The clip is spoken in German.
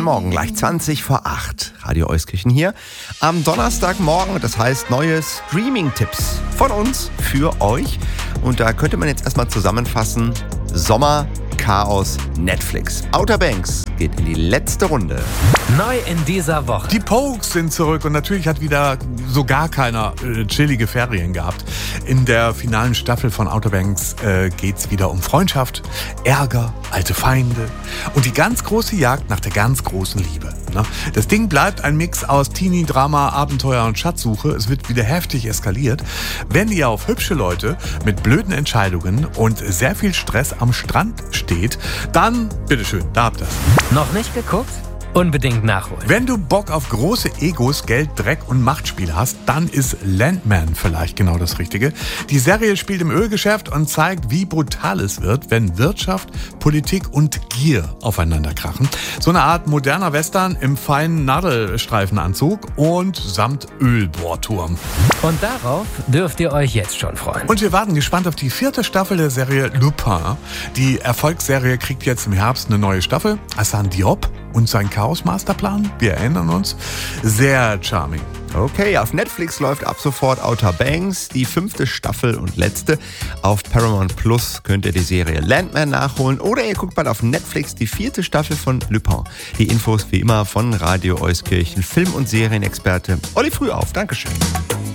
Morgen, gleich 20 vor 8. Radio Euskirchen hier am Donnerstagmorgen. Das heißt, neue Streaming-Tipps von uns für euch. Und da könnte man jetzt erstmal zusammenfassen: Sommer, Chaos, Netflix. Outer Banks geht in die letzte Runde. Neu in dieser Woche. Die Pokes sind zurück und natürlich hat wieder so gar keiner chillige Ferien gehabt. In der finalen Staffel von Outer Banks geht's wieder um Freundschaft, Ärger, alte Feinde und die ganz große Jagd nach der ganz großen Liebe. Ne? Das Ding bleibt ein Mix aus Teenie, Drama, Abenteuer und Schatzsuche. Es wird wieder heftig eskaliert. Wenn ihr auf hübsche Leute mit blöden Entscheidungen und sehr viel Stress am Strand steht, dann bitteschön, da habt ihr's. Noch nicht geguckt? Unbedingt nachholen. Wenn du Bock auf große Egos, Geld, Dreck und Machtspiel hast, dann ist Landman vielleicht genau das Richtige. Die Serie spielt im Ölgeschäft und zeigt, wie brutal es wird, wenn Wirtschaft, Politik und Gier aufeinander krachen. So eine Art moderner Western im feinen Nadelstreifenanzug und samt Ölbohrturm. Und darauf dürft ihr euch jetzt schon freuen. Und wir warten gespannt auf die 4. Staffel der Serie Lupin. Die Erfolgsserie kriegt jetzt im Herbst eine neue Staffel. Hassan Diop und sein Chaos-Masterplan, wir erinnern uns, sehr charming. Okay, auf Netflix läuft ab sofort Outer Banks, die 5. Staffel und letzte. Auf Paramount Plus könnt ihr die Serie Landman nachholen oder ihr guckt mal auf Netflix die 4. Staffel von Lupin. Die Infos wie immer von Radio Euskirchen, Film- und Serienexperte Olli Frühauf. Dankeschön.